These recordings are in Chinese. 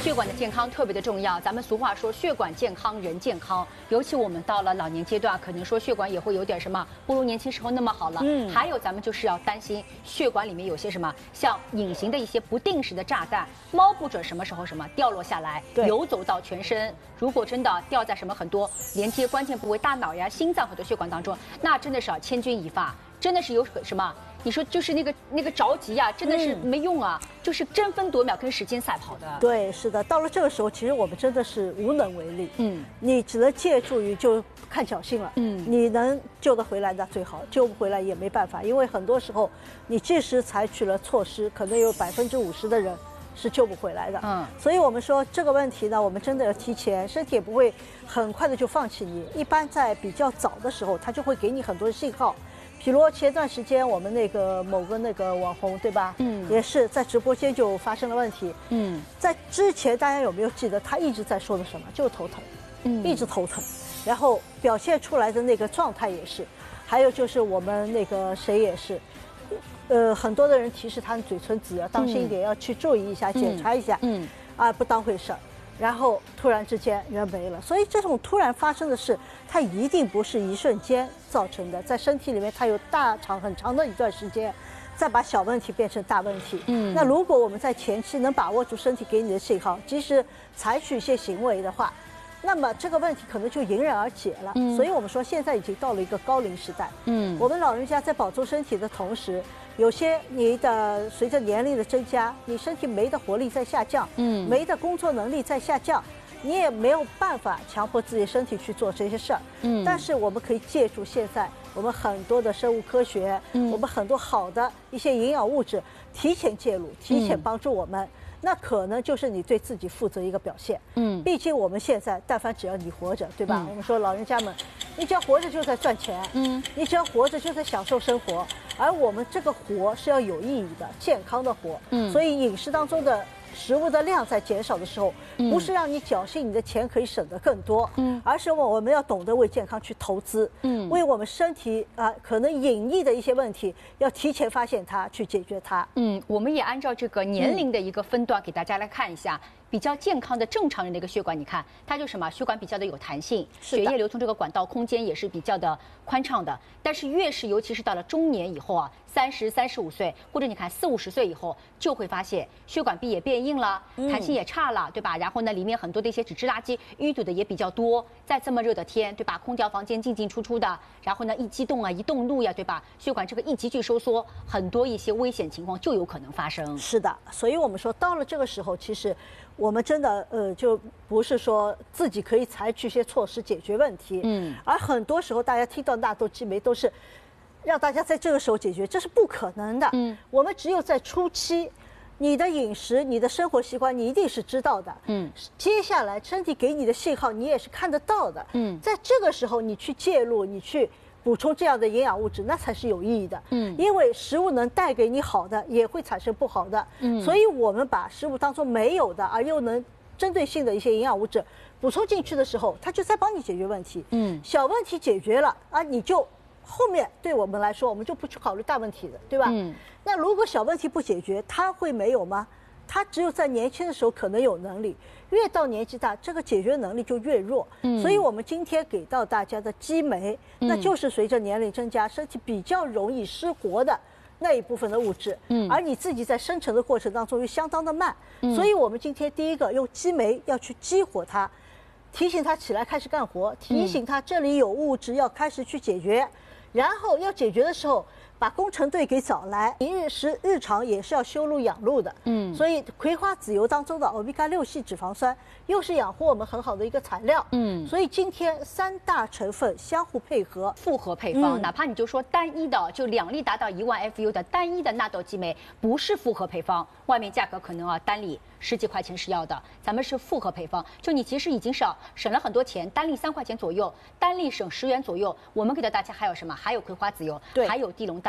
血管的健康特别的重要。咱们俗话说，血管健康人健康。尤其我们到了老年阶段，可能说血管也会有点什么，不如年轻时候那么好了。还有咱们就是要担心血管里面有些什么，像隐形的一些不定时的炸弹，摸不准什么时候什么掉落下来，游走到全身。如果真的掉在什么很多连接关键部位，大脑呀、心脏很多血管当中，那真的是千钧一发，真的是有什么？你说就是那个着急呀，真的是没用啊，就是争分夺秒跟时间赛跑的。 对，是的，到了这个时候，其实我们真的是无能为力。你只能借助于就看侥幸了。你能救得回来那最好，救不回来也没办法，因为很多时候你即使采取了措施，可能有50%的人是救不回来的。所以我们说这个问题呢，我们真的要提前，身体也不会很快的就放弃你，一般在比较早的时候，它就会给你很多信号。比如前段时间我们那个某个那个网红，对吧？也是在直播间就发生了问题。在之前大家有没有记得他一直在说的什么？就是头疼，一直头疼，然后表现出来的那个状态也是。还有就是我们那个谁也是，很多的人提示他的嘴唇紫，要当心一点，要去注意一下，检查一下。不当回事儿。然后突然之间人没了，所以这种突然发生的事，它一定不是一瞬间造成的，在身体里面它有很长的一段时间，再把小问题变成大问题。那如果我们在前期能把握住身体给你的信号，及时采取一些行为的话，那么这个问题可能就迎刃而解了。所以我们说现在已经到了一个高龄时代。我们老人家在保重身体的同时，有些你的随着年龄的增加，你身体酶的活力在下降，酶的工作能力在下降，你也没有办法强迫自己身体去做这些事儿。但是我们可以借助现在我们很多的生物科学，我们很多好的一些营养物质，提前介入，提前帮助我们。那可能就是你对自己负责一个表现。毕竟我们现在，但凡只要你活着，对吧？我们说老人家们，你只要活着就在赚钱，你只要活着就在享受生活。而我们这个活是要有意义的、健康的活。所以饮食当中的食物的量在减少的时候，不是让你侥幸你的钱可以省得更多，而是我们要懂得为健康去投资，为我们身体可能隐匿的一些问题，要提前发现它，去解决它。 我们也按照这个年龄的一个分段给大家来看一下。比较健康的正常人的一个血管，你看它就什么，血管比较的有弹性，血液流通这个管道空间也是比较的宽敞的。但是越是尤其是到了中年以后啊，30、35岁，或者你看40、50岁以后，就会发现血管壁也变硬了，弹性也差了，对吧？然后呢，里面很多的一些纸质垃圾淤堵的也比较多。在这么热的天，对吧？空调房间进进出出的，然后呢，一激动啊，一动怒呀，对吧？血管这个一急剧收缩，很多一些危险情况就有可能发生。 是的，所以我们说到了这个时候，其实我们真的就不是说自己可以采取一些措施解决问题，而很多时候大家听到纳豆激酶都是让大家在这个时候解决，这是不可能的。我们只有在初期，你的饮食、你的生活习惯，你一定是知道的。接下来身体给你的信号，你也是看得到的。在这个时候你去介入，你去补充这样的营养物质，那才是有意义的。因为食物能带给你好的，也会产生不好的。所以我们把食物当中没有的，而又能针对性的一些营养物质补充进去的时候，它就在帮你解决问题。小问题解决了你就后面对我们来说，我们就不去考虑大问题的，对吧？那如果小问题不解决，它会没有吗？它只有在年轻的时候可能有能力，越到年纪大，这个解决能力就越弱。所以我们今天给到大家的激酶，那就是随着年龄增加，身体比较容易失活的那一部分的物质。而你自己在生成的过程当中又相当的慢，所以我们今天第一个用激酶要去激活它，提醒它起来开始干活，提醒它这里有物质要开始去解决。然后要解决的时候，把工程队给找来，你日常也是要修路养路的。所以葵花籽油当中的欧米伽6系脂肪酸又是养活我们很好的一个材料。所以今天3大成分相互配合， 复合配方，哪怕你就说单一的，就2粒达到1万 FU 的单一的纳豆激酶，不是复合配方，外面价格可能单粒10几块钱是要的，咱们是复合配方，就你其实已经省了很多钱，单粒3块钱左右，单粒省10元左右。我们给到大家还有什么？还有葵花籽油，还有地龙蛋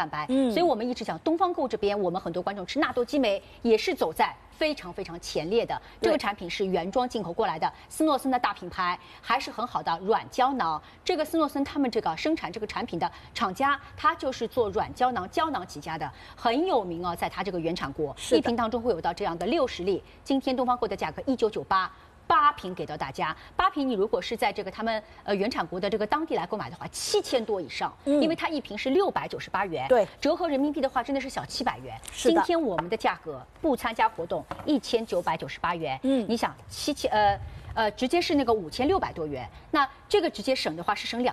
蛋白。所以我们一直讲东方购这边，我们很多观众吃纳豆激酶也是走在非常非常前列的。这个产品是原装进口过来的，斯诺森的大品牌，还是很好的软胶囊。这个斯诺森他们这个生产这个产品的厂家，它就是做软胶囊起家的，很有名哦，在它这个原产国，一瓶当中会有到这样的60粒。今天东方购的价格1998。8瓶给到大家，8瓶你如果是在这个他们原产国的这个当地来购买的话，7000多以上，因为它一瓶是698元， 对， 折合人民币的话真的是小700元。 是的， 今天我们的价格不参加活动1998元，你想直接是那个5600多元，那这个直接省的话是省2000